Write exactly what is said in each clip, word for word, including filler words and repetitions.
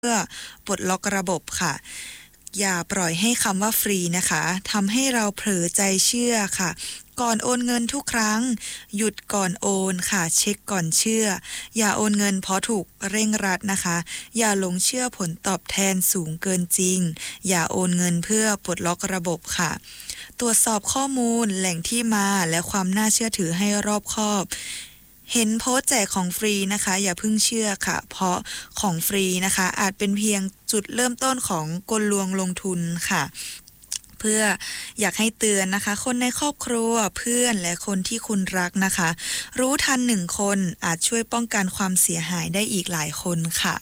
เพื่อปลดล็อกระบบค่ะอย่าปล่อยให้คำว่าฟรีนะคะทำให้เราเผลอใจเชื่อค่ะก่อนโอนเงินทุกครั้งหยุดก่อนโอนค่ะเช็คก่อนเชื่ออย่าโอนเงินเพราะถูกเร่งรัดนะคะอย่าหลงเชื่อผลตอบแทนสูงเกินจริงอย่าโอนเงินเพื่อปลดล็อกระบบค่ะตรวจสอบข้อมูลแหล่งที่มาและความน่าเชื่อถือให้รอบคอบเห็นโพสต์แจกของฟรีนะคะอย่าเพิ่งเชื่อค่ะเพราะของฟรีนะคะอาจเป็นเพียงจุดเริ่มต้นของกลลวงลงทุนค่ะเพื่ออยากให้เตือนนะคะคนในครอบครัวเพื่อนและคนที่คุณรักนะคะรู้ทันหนึ่งคนอาจช่วยป้องกันความเสียหายได้อีกหลายคนค่ะ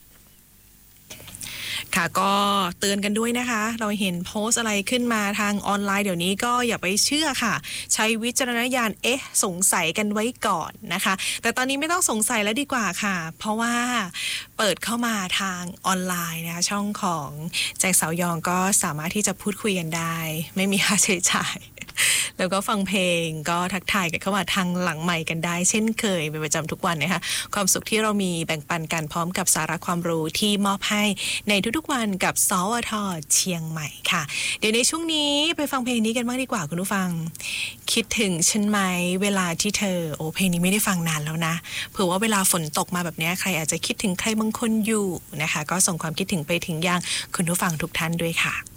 ค่ะก็เตือนกันด้วยนะคะเราเห็นโพสต์อะไรขึ้นมาทางออนไลน์เดี๋ยวนี้ก็อย่าไปเชื่อค่ะใช้วิจารณญาณเอ๊ะสงสัยกันไว้ก่อนนะคะแต่ตอนนี้ไม่ต้องสงสัยแล้วดีกว่าค่ะเพราะว่าเปิดเข้ามาทางออนไลน์นะคะช่องของแจ็คเสายองก็สามารถที่จะพูดคุยกันได้ไม่มีค่าใช้จ่ายแล้วก็ฟังเพลงก็ทักทายกันเข้ามาทางหลังใหม่กันได้เช่นเคยเป็นประจำทุกวันนะคะความสุขที่เรามีแบ่งปันกันพร้อมกับสาระความรู้ที่มอบให้ในทุกๆวันกับสวทเชียงใหม่ค่ะเดี๋ยวในช่วงนี้ไปฟังเพลงนี้กันบ้างดีกว่าคุณผู้ฟังคิดถึงฉันไหมเวลาที่เธอโอ้เพลงนี้ไม่ได้ฟังนานแล้วนะเผื่อว่าเวลาฝนตกมาแบบนี้ใครอาจจะคิดถึงใครบางคนอยู่นะคะก็ส่งความคิดถึงไปถึงยังคุณผู้ฟังทุกท่านด้วยค่ะ